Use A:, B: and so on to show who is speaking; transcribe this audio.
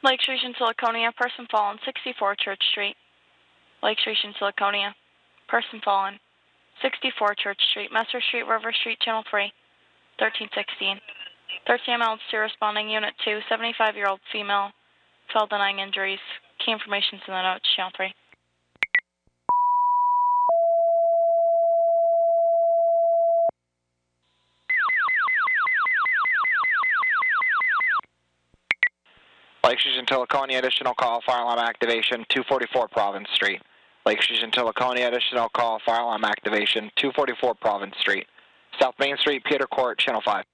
A: Lake Region, Siliconia, person fallen, 64 Church Street. Lake Region, Siliconia, person fallen, 64 Church Street, Messer Street, River Street, Channel 3, 1316. 13 ML to responding Unit 2, 75-year-old female, fell denying injuries. Key information's in the notes, Channel 3.
B: Lake Region, Siliconia, additional call, fire alarm activation, 244 Province Street. Lake Region, Siliconia, additional call, fire alarm activation, 244 Province Street. South Main Street, Peter Court, Channel 5.